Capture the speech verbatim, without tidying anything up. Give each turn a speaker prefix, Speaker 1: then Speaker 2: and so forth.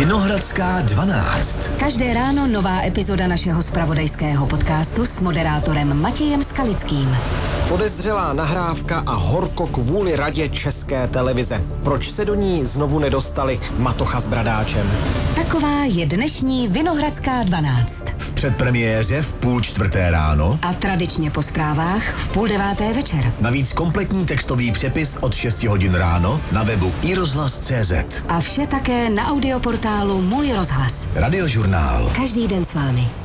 Speaker 1: Vinohradská dvanáct.
Speaker 2: Každé ráno nová epizoda našeho zpravodajského podcastu s moderátorem Matějem Skalickým.
Speaker 3: Podezřelá nahrávka a horko kvůli radě České televize. Proč se do ní znovu nedostali Matocha s Bradáčem?
Speaker 2: Taková je dnešní Vinohradská dvanáct.
Speaker 1: V předpremiéře v půl čtvrté ráno
Speaker 2: A tradičně po zprávách v půl deváté večer.
Speaker 1: navíc kompletní textový přepis od šesti hodin ráno na webu i rozhlas tečka cé zet.
Speaker 2: A vše také na audioportálu Můj rozhlas.
Speaker 1: Radiožurnál.
Speaker 2: Každý den s vámi.